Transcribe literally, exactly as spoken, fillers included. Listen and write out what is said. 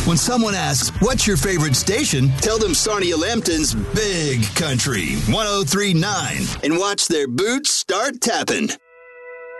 When someone asks, what's your favorite station? Tell them Sarnia Lambton's Big Country one oh three point nine and watch their boots start tapping.